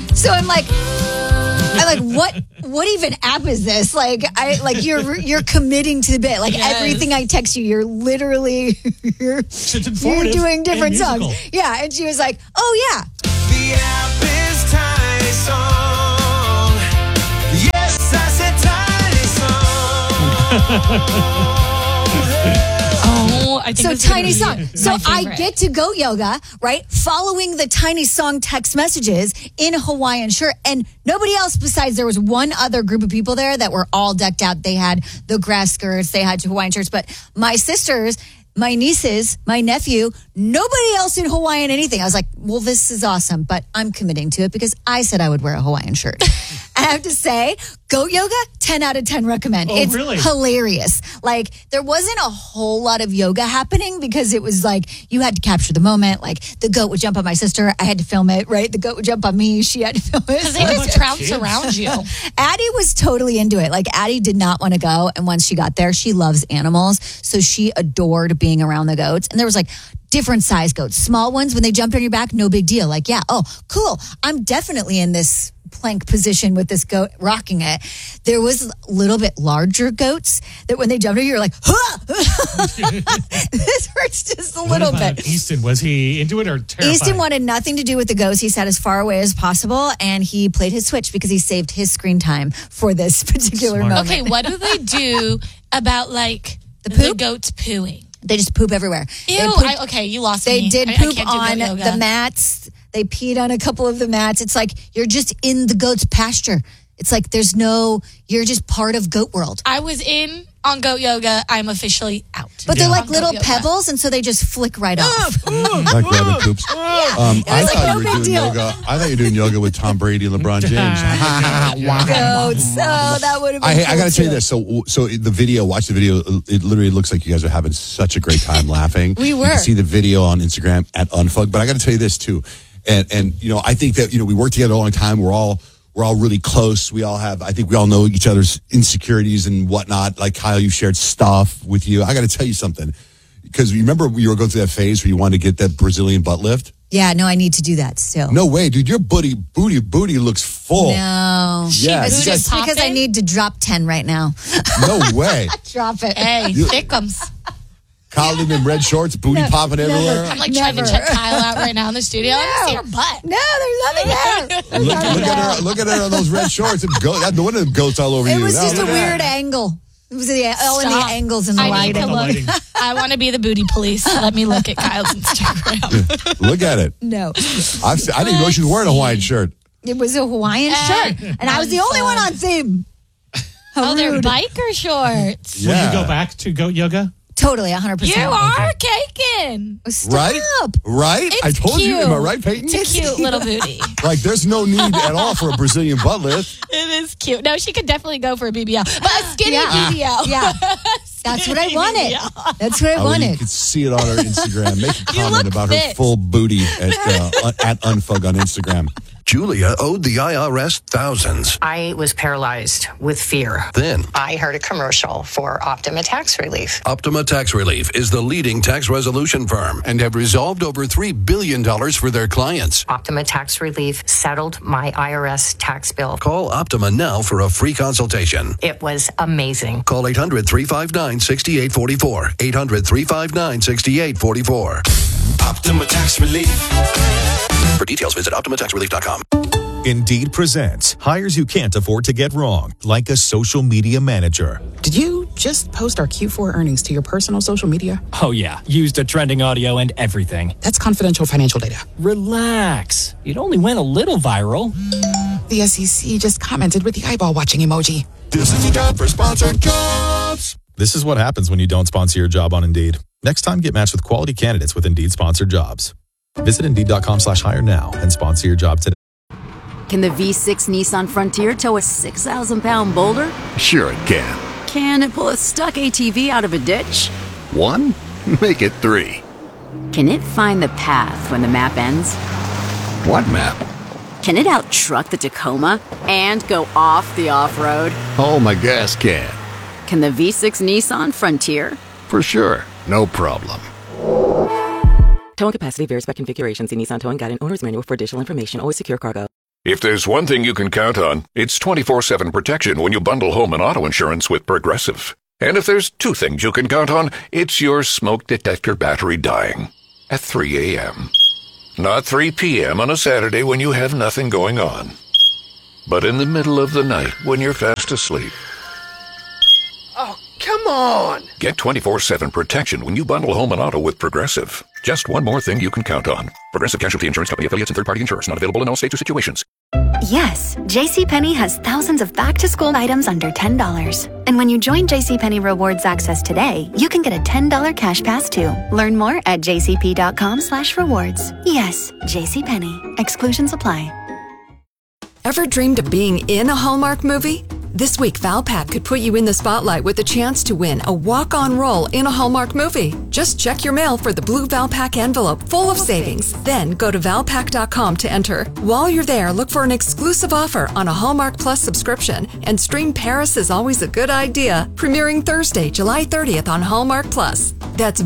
So I'm like, what even app is this? Like, you're committing to the bit. Like everything I text you, you're literally you're doing different songs. Yeah, and she was like, oh yeah. The app is Tiny Song. Yes, I said Tiny Song. I think So Tiny Song. So I get to goat yoga, right? Following the Tiny Song text messages in a Hawaiian shirt. And nobody else besides there was one other group of people there that were all decked out. They had the grass skirts, they had Hawaiian shirts. But my sisters, my nieces, my nephew, nobody else in Hawaiian anything. I was like, well, this is awesome, but I'm committing to it because I said I would wear a Hawaiian shirt. I have to say, goat yoga, 10 out of 10 recommend. It's really? Hilarious. Like, there wasn't a whole lot of yoga happening because it was like, you had to capture the moment. Like, the goat would jump on my sister. I had to film it, right? The goat would jump on me. She had to film it. Because they just trounce around you. Addie was totally into it. Like, Addie did not want to go. And once she got there, she loves animals. So she adored being around the goats. And there was like different size goats. Small ones, when they jumped on your back, no big deal. Like, yeah, oh, cool. I'm definitely in this plank position with this goat rocking it. There was a little bit larger goats that when they jumped on you, you're like, huh! This hurts just a little bit. Easton, was he into it or terrified? Easton wanted nothing to do with the goats. He sat as far away as possible, and he played his Switch because he saved his screen time for this particular moment. Okay, what do they do about like the poop? goats pooing? They just poop everywhere. Ew, okay, you lost me. They did I poop can't do on goat yoga. the mats. They peed on a couple of the mats. It's like you're just in the goat's pasture. It's like you're just part of goat world. I was in on goat yoga. I'm officially out. But they're like little pebbles, and so they just flick right off. Like rabbit poops. I thought you were doing yoga. I thought you were doing yoga with Tom Brady and LeBron James. Goats. So that would have been I got to tell you this. So the video, watch the video. It literally looks like you guys are having such a great time laughing. We were. You can see the video on Instagram at Unfug. But I got to tell you this too. And I think that, we work together a long time. We're all really close. I think we all know each other's insecurities and whatnot. Like Kyle, you shared stuff with you. I got to tell you something. Because you remember you were going through that phase where you wanted to get that Brazilian butt lift? Yeah, no, I need to do that still. No way, dude. Your booty looks full. No. Yeah, It's just because I need to drop 10 right now. No way. Drop it. Hey, thickums. Kyle in red shorts, booty popping everywhere. I'm like trying to check Kyle out right now in the studio. I want to see her butt. No, there's nothing there. Look at her on those red shorts. No wonder the goats all over you. It was just a weird angle. It was all in the angles and the lighting. I want to be the booty police. Let me look at Kyle's Instagram. Look at it. No. I didn't know she was wearing a Hawaiian shirt. It was a Hawaiian shirt. And I was the only one on theme. How they're rude. biker shorts. Will you go back to goat yoga? Totally, 100%. You are caking. Stop. Right? It's I told cute. you. Am I right, Peyton? It's a cute little booty. Like, there's no need at all for a Brazilian butt lift. It is cute. No, she could definitely go for a BBL. But a skinny BBL. Yeah. That's what I wanted. That's what I wanted. You could see it on her Instagram. Make a comment about fit. her full booty at Unfug on Instagram. Julia owed the IRS thousands. I was paralyzed with fear. Then I heard a commercial for Optima Tax Relief. Optima Tax Relief is the leading tax resolution firm and have resolved over $3 billion for their clients. Optima Tax Relief settled my IRS tax bill. Call Optima now for a free consultation. It was amazing. Call 800-359-6844. 800-359-6844. Optima Tax Relief. For details, visit OptimaTaxRelief.com. Indeed presents hires you can't afford to get wrong, like a social media manager. Did you just post our Q4 earnings to your personal social media? Oh, yeah. Used a trending audio and everything. That's confidential financial data. Relax. It only went a little viral. The SEC just commented with the eyeball watching emoji. This is the job for sponsored jobs. This is what happens when you don't sponsor your job on Indeed. Next time, get matched with quality candidates with Indeed sponsored jobs. Visit Indeed.com/hire now and sponsor your job today. Can the V6 Nissan Frontier tow a 6,000-pound boulder? Sure it can. Can it pull a stuck ATV out of a ditch? 1? Make it 3. Can it find the path when the map ends? What map? Can it out-truck the Tacoma and go off the off-road? Oh, my gas can. Can the V6 Nissan Frontier? For sure. No problem. Towing capacity varies by configuration. See Nissan Towing Guide and Owner's Manual for additional information. Always secure cargo. If there's one thing you can count on, it's 24/7 protection when you bundle home and auto insurance with Progressive. And if there's two things you can count on, it's your smoke detector battery dying at 3 a.m. Not 3 p.m. on a Saturday when you have nothing going on, but in the middle of the night when you're fast asleep. Oh, come on! Get 24/7 protection when you bundle home and auto with Progressive. Just one more thing you can count on. Progressive Casualty Insurance Company affiliates and third-party insurers. Not available in all states or situations. Yes, JCPenney has thousands of back-to-school items under $10. And when you join JCPenney Rewards Access today, you can get a $10 cash pass too. Learn more at jcp.com/rewards. Yes, JCPenney. Exclusions apply. Ever dreamed of being in a Hallmark movie? This week, Valpak could put you in the spotlight with a chance to win a walk-on role in a Hallmark movie. Just check your mail for the blue Valpak envelope full of savings. Then go to Valpak.com to enter. While you're there, look for an exclusive offer on a Hallmark Plus subscription and stream Paris is Always a Good Idea, premiering Thursday, July 30th on Hallmark Plus. That's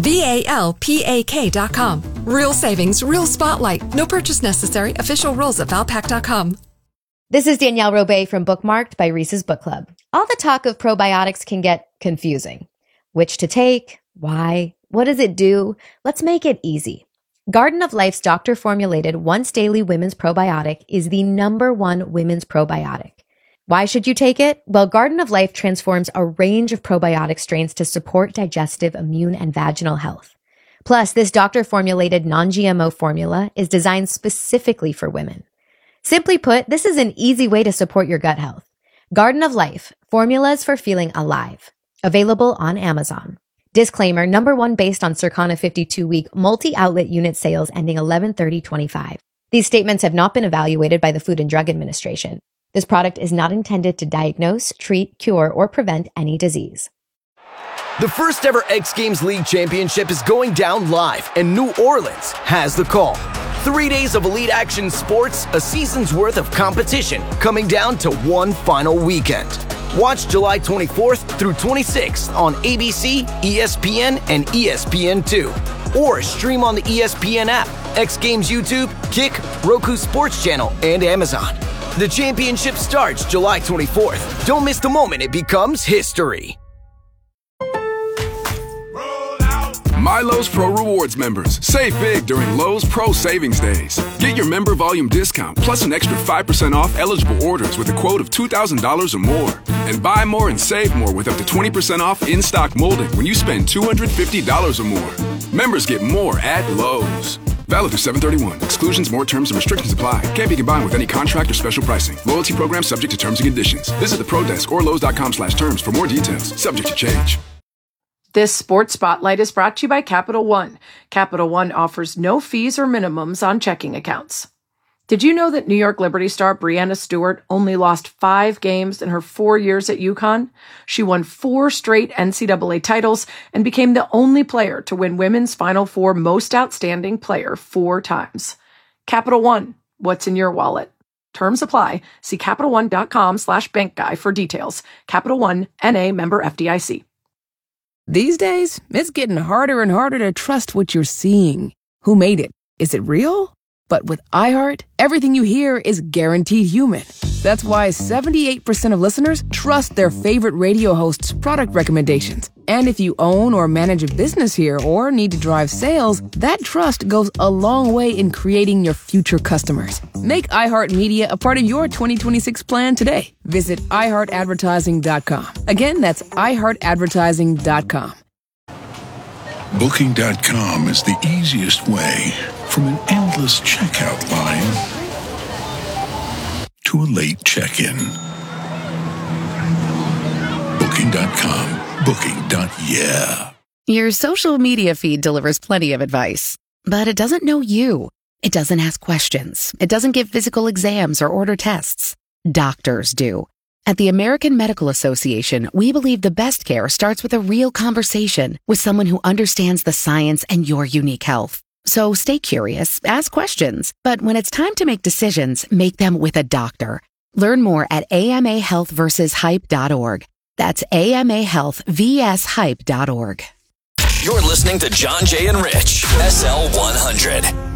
VALPAK.com. Real savings, real spotlight. No purchase necessary. Official rules at Valpak.com. This is Danielle Robay from Bookmarked by Reese's Book Club. All the talk of probiotics can get confusing. Which to take? Why? What does it do? Let's make it easy. Garden of Life's doctor-formulated once-daily women's probiotic is the #1 women's probiotic. Why should you take it? Well, Garden of Life transforms a range of probiotic strains to support digestive, immune, and vaginal health. Plus, this doctor-formulated non-GMO formula is designed specifically for women. Simply put, this is an easy way to support your gut health. Garden of Life, formulas for feeling alive. Available on Amazon. Disclaimer, #1 based on Circana 52-week multi-outlet unit sales ending 11/30/25. These statements have not been evaluated by the Food and Drug Administration. This product is not intended to diagnose, treat, cure, or prevent any disease. The first ever X Games League Championship is going down live, and New Orleans has the call. 3 days of elite action sports, a season's worth of competition, coming down to one final weekend. Watch July 24th through 26th on ABC, ESPN, and ESPN2. Or stream on the ESPN app, X Games YouTube, Kick, Roku Sports Channel, and Amazon. The championship starts July 24th. Don't miss the moment it becomes history. My Lowe's Pro Rewards members, save big during Lowe's Pro Savings Days. Get your member volume discount plus an extra 5% off eligible orders with a quote of $2,000 or more. And buy more and save more with up to 20% off in-stock molding when you spend $250 or more. Members get more at Lowe's. Valid through 7/31. Exclusions, more terms, and restrictions apply. Can't be combined with any contract or special pricing. Loyalty program subject to terms and conditions. Visit the Pro Desk or Lowe's.com/terms for more details. Subject to change. This Sports Spotlight is brought to you by Capital One. Capital One offers no fees or minimums on checking accounts. Did you know that New York Liberty star Breanna Stewart only lost 5 games in her 4 years at UConn? She won 4 straight NCAA titles and became the only player to win Women's Final Four Most Outstanding Player 4 times. Capital One, what's in your wallet? Terms apply. See CapitalOne.com/bankguy for details. Capital One, NA, member FDIC. These days, it's getting harder and harder to trust what you're seeing. Who made it? Is it real? But with iHeart, everything you hear is guaranteed human. That's why 78% of listeners trust their favorite radio hosts' product recommendations. And if you own or manage a business here or need to drive sales, that trust goes a long way in creating your future customers. Make iHeartMedia a part of your 2026 plan today. Visit iHeartAdvertising.com. Again, that's iHeartAdvertising.com. Booking.com is the easiest way from an endless checkout line to a late check-in. Booking.com. Booking.yeah. Your social media feed delivers plenty of advice, but it doesn't know you. It doesn't ask questions. It doesn't give physical exams or order tests. Doctors do. At the American Medical Association, we believe the best care starts with a real conversation with someone who understands the science and your unique health. So stay curious, ask questions, but when it's time to make decisions, make them with a doctor. Learn more at amahealthversushype.org. That's amahealthvshype.org. You're listening to John, Jay, and Rich, SL 100.